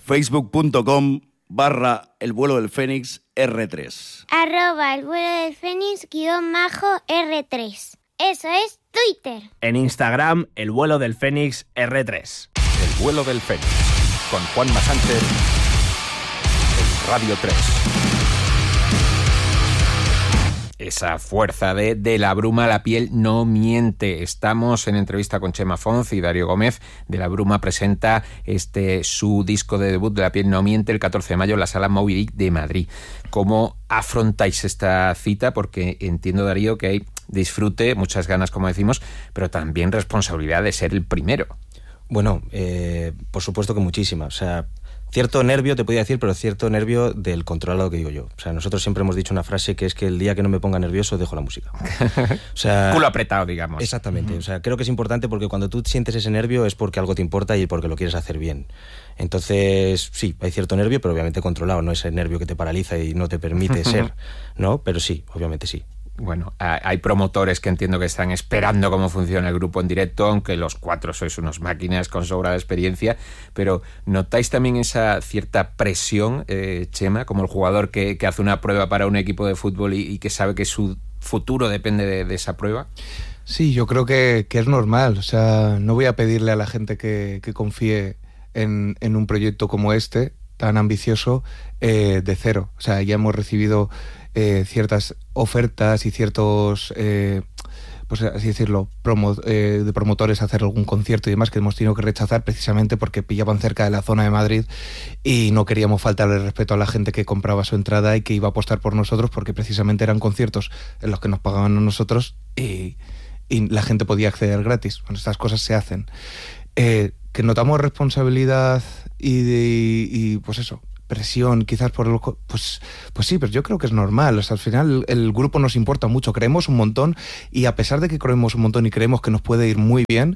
facebook.com/El Vuelo del Fénix R3. @El Vuelo del Fénix _R3. Eso es Twitter. En Instagram, El Vuelo del Fénix R3. El Vuelo del Fénix, con Juanma Sánchez, en Radio 3. Esa fuerza de la bruma, la piel no miente. Estamos en entrevista con Chema Fons y Darío Gómez. De la Bruma presenta su disco de debut, De la piel no miente, el 14 de mayo en la Sala Moby Dick de Madrid. ¿Cómo afrontáis esta cita? Porque entiendo, Darío, que hay disfrute, muchas ganas, como decimos, pero también responsabilidad de ser el primero. Bueno, por supuesto que muchísima. O sea, cierto nervio, te podía decir, pero cierto nervio del controlado que digo yo. O sea, nosotros siempre hemos dicho una frase que es que el día que no me ponga nervioso dejo la música. O sea, culo apretado, digamos. Exactamente. O sea, creo que es importante porque cuando tú sientes ese nervio es porque algo te importa y porque lo quieres hacer bien. Entonces, sí, hay cierto nervio, pero obviamente controlado. No es el nervio que te paraliza y no te permite ser, ¿no? Pero sí, obviamente sí. Bueno, hay promotores que entiendo que están esperando cómo funciona el grupo en directo, aunque los cuatro sois unos máquinas con sobrada experiencia, pero ¿notáis también esa cierta presión, Chema, como el jugador que hace una prueba para un equipo de fútbol y que sabe que su futuro depende de esa prueba? Sí, yo creo que es normal. O sea, no voy a pedirle a la gente que confíe en un proyecto como este, tan ambicioso, de cero. O sea, ya hemos recibido ciertas ofertas y ciertos, pues así decirlo, de promotores a hacer algún concierto y demás que hemos tenido que rechazar precisamente porque pillaban cerca de la zona de Madrid y no queríamos faltarle respeto a la gente que compraba su entrada y que iba a apostar por nosotros, porque precisamente eran conciertos en los que nos pagaban a nosotros y la gente podía acceder gratis. Bueno, estas cosas se hacen. Que notamos responsabilidad y pues eso, presión, quizás por el... Pues sí, pero yo creo que es normal. O sea, al final el grupo nos importa mucho, creemos un montón, y a pesar de que creemos un montón y creemos que nos puede ir muy bien,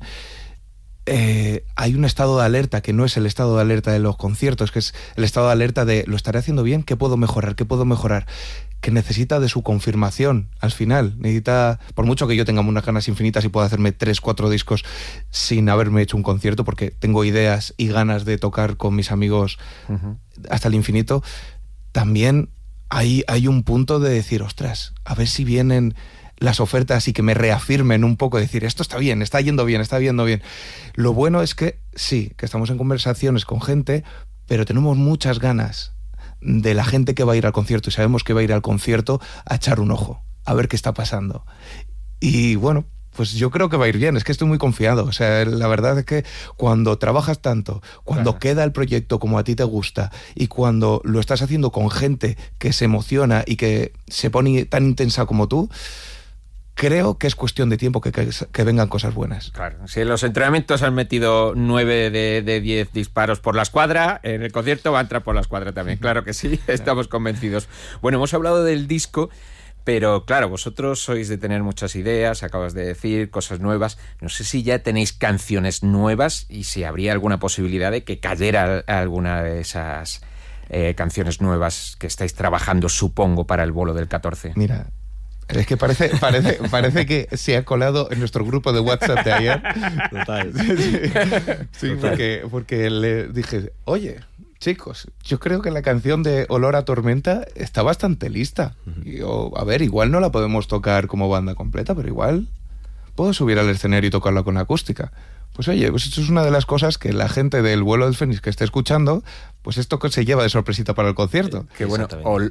hay un estado de alerta que no es el estado de alerta de los conciertos, que es el estado de alerta de ¿lo estaré haciendo bien? ¿Qué puedo mejorar? ¿Qué puedo mejorar? Que necesita de su confirmación al final. Necesita, por mucho que yo tenga unas ganas infinitas y pueda hacerme 3-4 discos sin haberme hecho un concierto, porque tengo ideas y ganas de tocar con mis amigos hasta el infinito, también hay un punto de decir, ostras, a ver si vienen las ofertas y que me reafirmen un poco, decir, esto está bien, está yendo bien, está yendo bien. Lo bueno es que sí, que estamos en conversaciones con gente, pero tenemos muchas ganas de la gente que va a ir al concierto, y sabemos que va a ir al concierto a echar un ojo, a ver qué está pasando. Y bueno, pues yo creo que va a ir bien, es que estoy muy confiado. O sea, la verdad es que cuando trabajas tanto, cuando queda el proyecto como a ti te gusta, y cuando lo estás haciendo con gente que se emociona y que se pone tan intensa como tú, creo que es cuestión de tiempo que vengan cosas buenas. Claro, si en los entrenamientos han metido 9 de 10 disparos por la escuadra, en el concierto va a entrar por la escuadra también. Claro que sí, estamos convencidos. Bueno, hemos hablado del disco, pero claro, vosotros sois de tener muchas ideas, acabas de decir, cosas nuevas. No sé si ya tenéis canciones nuevas y si habría alguna posibilidad de que cayera alguna de esas canciones nuevas que estáis trabajando, supongo, para el bolo del 14. Mira, es que parece que se ha colado en nuestro grupo de WhatsApp de ayer. Total. Sí, porque le dije, oye, chicos, yo creo que la canción de Olor a Tormenta está bastante lista. Y yo, a ver, igual no la podemos tocar como banda completa, pero igual puedo subir al escenario y tocarla con acústica. Pues oye, pues esto es una de las cosas que la gente del Vuelo del Fénix que esté escuchando, pues esto se lleva de sorpresita para el concierto. Qué bueno,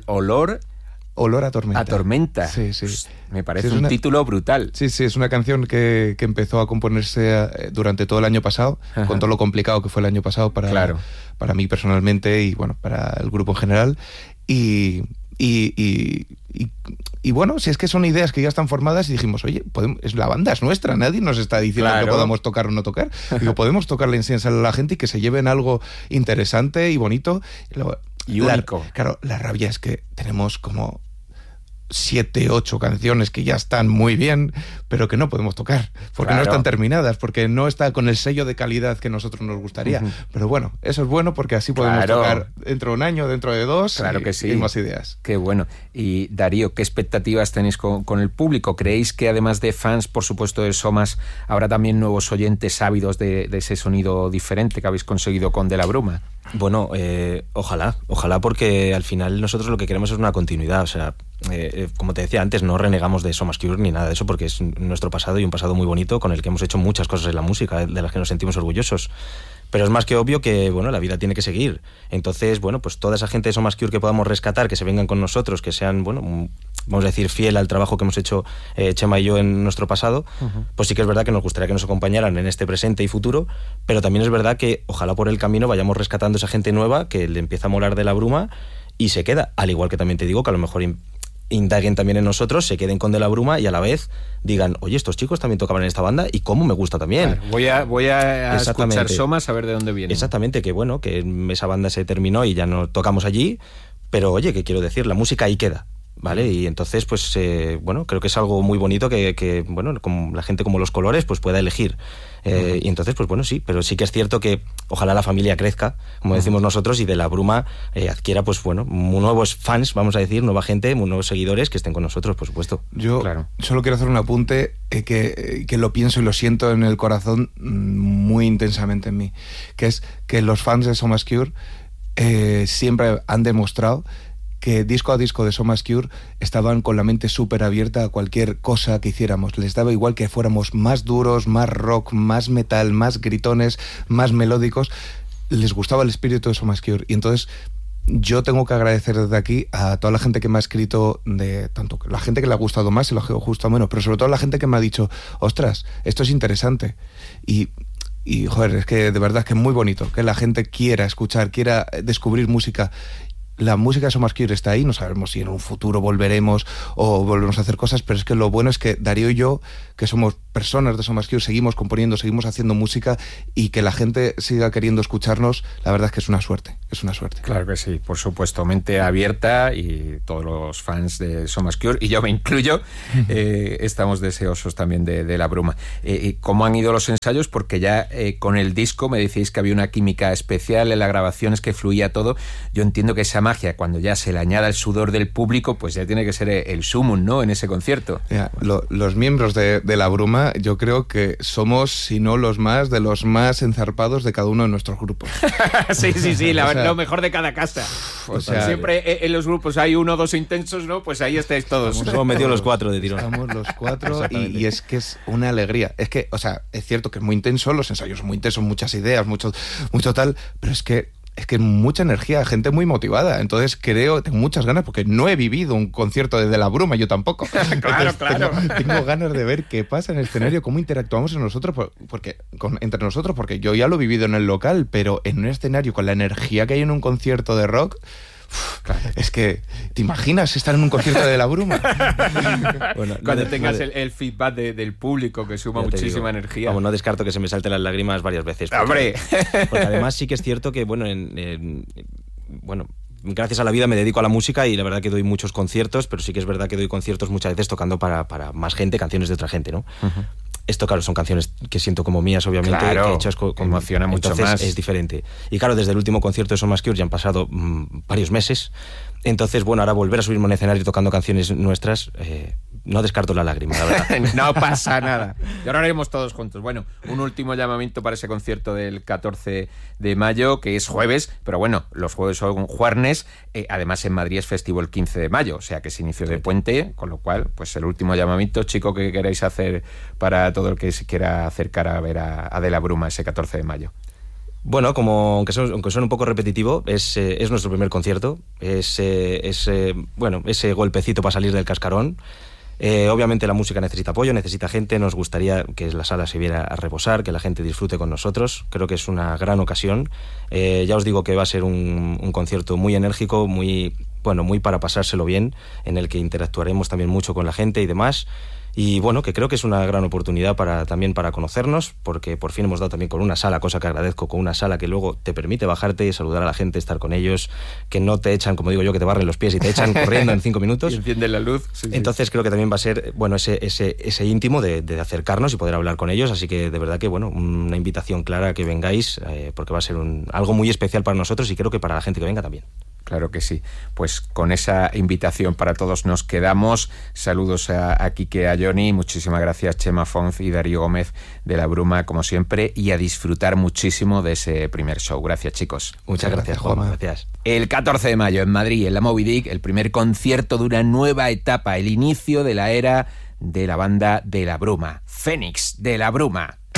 Olor a Tormenta. A Tormenta. Sí, sí. Me parece un título brutal. Sí, sí, es una canción que empezó a componerse durante todo el año pasado, con todo lo complicado que fue el año pasado para mí personalmente y bueno, para el grupo en general. Y bueno, si es que son ideas que ya están formadas y dijimos, oye, la banda es nuestra, nadie nos está diciendo que podamos tocar o no tocar. Digo, podemos tocarle en a la gente y que se lleven algo interesante y bonito. Y único. Claro, la rabia es que tenemos como 7, 8 canciones que ya están muy bien, pero que no podemos tocar, porque no están terminadas, porque no está con el sello de calidad que nosotros nos gustaría. Pero bueno, eso es bueno porque así podemos tocar dentro de un año, dentro de 2, claro que sí. Y más ideas. Qué bueno. Y Darío, ¿qué expectativas tenéis con el público? ¿Creéis que además de fans, por supuesto, de Somas, habrá también nuevos oyentes ávidos de ese sonido diferente que habéis conseguido con De la Bruma? Bueno, ojalá, porque al final nosotros lo que queremos es una continuidad, o sea, como te decía antes, no renegamos de Somas Cure ni nada de eso, porque es nuestro pasado y un pasado muy bonito con el que hemos hecho muchas cosas en la música, de las que nos sentimos orgullosos. Pero es más que obvio que, bueno, la vida tiene que seguir. Entonces, bueno, pues toda esa gente de Somas Cure que podamos rescatar, que se vengan con nosotros, que sean, bueno, vamos a decir, fiel al trabajo que hemos hecho Chema y yo en nuestro pasado, pues sí que es verdad que nos gustaría que nos acompañaran en este presente y futuro, pero también es verdad que ojalá por el camino vayamos rescatando esa gente nueva que le empieza a molar De la Bruma y se queda. Al igual que también te digo que a lo mejor indaguen también en nosotros, se queden con De la Bruma y a la vez digan, oye, estos chicos también tocaban en esta banda y cómo me gusta también. Claro, voy a escuchar Somas a ver de dónde viene. Exactamente, que bueno, que esa banda se terminó y ya no tocamos allí, pero oye, que quiero decir, la música ahí queda, ¿vale? Y entonces, pues, bueno, creo que es algo muy bonito que bueno, como la gente como los colores, pues pueda elegir. Y entonces, pues bueno, sí, pero sí que es cierto que ojalá la familia crezca, como decimos nosotros, y De la Bruma adquiera, pues bueno, nuevos fans, vamos a decir, nueva gente, nuevos seguidores que estén con nosotros, por supuesto. Yo solo quiero hacer un apunte que lo pienso y lo siento en el corazón muy intensamente en mí, que es que los fans de Somas Cure siempre han demostrado que disco a disco de Somas Cure estaban con la mente súper abierta a cualquier cosa que hiciéramos. Les daba igual que fuéramos más duros, más rock, más metal, más gritones, más melódicos. Les gustaba el espíritu de Somas Cure. Y entonces yo tengo que agradecer desde aquí a toda la gente que me ha escrito, de tanto la gente que le ha gustado más y la que le ha gustado menos, pero sobre todo la gente que me ha dicho, ostras, esto es interesante. Y joder, es que de verdad es que es muy bonito que la gente quiera escuchar, quiera descubrir música. La música de Somas Cure está ahí, no sabemos si en un futuro volveremos o volveremos a hacer cosas, pero es que lo bueno es que Darío y yo, que somos personas de Somas Cure, seguimos componiendo, seguimos haciendo música y que la gente siga queriendo escucharnos, la verdad es que es una suerte, es una suerte. Claro que sí, por supuesto, mente abierta y todos los fans de Somas Cure, y yo me incluyo, estamos deseosos también de La Bruma. ¿Cómo han ido los ensayos? Porque ya con el disco me decíais que había una química especial en las grabaciones, que fluía todo. Yo entiendo que esa magia, cuando ya se le añada el sudor del público, pues ya tiene que ser el sumum, ¿no?, en ese concierto. Ya, los miembros de La Bruma, yo creo que somos, si no los más, de los más enzarpados de cada uno de nuestros grupos. sí, lo mejor de cada casa. O sea, siempre en los grupos hay 1 o 2 intensos, ¿no? Pues ahí estáis todos. Hemos metido los 4 de tirón. Estamos los 4 y es que es una alegría. Es que, o sea, es cierto que es muy intenso, los ensayos son muy intensos, muchas ideas, mucho tal, pero es que mucha energía, gente muy motivada. Entonces tengo muchas ganas, porque no he vivido un concierto de La Bruma, yo tampoco. Claro. Tengo ganas de ver qué pasa en el escenario, cómo interactuamos entre nosotros, porque yo ya lo he vivido en el local, pero en un escenario con la energía que hay en un concierto de rock. Claro. Es que, ¿te imaginas estar en un concierto de La Bruma? Bueno, cuando tengas el feedback del público, que suma muchísima energía. Vamos, no descarto que se me salten las lágrimas varias veces. ¡Hombre! Porque además sí que es cierto que, bueno, gracias a la vida me dedico a la música y la verdad que doy muchos conciertos, pero sí que es verdad que doy conciertos muchas veces tocando para más gente, canciones de otra gente, ¿no? Esto, claro, son canciones que siento como mías, obviamente, claro, que hechas con emociona mucho entonces más. Es diferente. Y claro, desde el último concierto de Somas Cure ya han pasado varios meses. Entonces, bueno, ahora volver a subirme al escenario tocando canciones nuestras, no descarto la lágrima, la verdad. No pasa nada. Y ahora haremos todos juntos. Bueno, un último llamamiento para ese concierto del 14 de mayo, que es jueves, pero bueno, los jueves son juernes. Además, en Madrid es festivo el 15 de mayo, o sea que es inicio de puente, con lo cual, pues el último llamamiento, chico, que queráis hacer para todo el que se quiera acercar a ver a De la Bruma ese 14 de mayo. Bueno, aunque suene un poco repetitivo, es nuestro primer concierto, ese golpecito para salir del cascarón. Obviamente la música necesita apoyo, necesita gente, nos gustaría que la sala se viera a rebosar, que la gente disfrute con nosotros, creo que es una gran ocasión. Ya os digo que va a ser un concierto muy enérgico, muy para pasárselo bien, en el que interactuaremos también mucho con la gente y demás. Y bueno, que creo que es una gran oportunidad también para conocernos, porque por fin hemos dado también con una sala, cosa que agradezco, con una sala que luego te permite bajarte y saludar a la gente, estar con ellos, que no te echan, como digo yo, que te barren los pies y te echan corriendo en 5 minutos. Y encienden la luz. Sí, Entonces sí. creo que también va a ser, bueno, ese íntimo de acercarnos y poder hablar con ellos, así que de verdad que, bueno, una invitación clara a que vengáis, porque va a ser algo muy especial para nosotros y creo que para la gente que venga también. Claro que sí. Pues con esa invitación para todos nos quedamos. Saludos a Quique, a Johnny. Muchísimas gracias, Chema Fons y Darío Gómez de La Bruma, como siempre, y a disfrutar muchísimo de ese primer show. Gracias, chicos. Muchas gracias, Juan. Gracias. El 14 de mayo en Madrid, en la Moby Dick, el primer concierto de una nueva etapa, el inicio de la era de la banda de La Bruma. Fénix de La Bruma.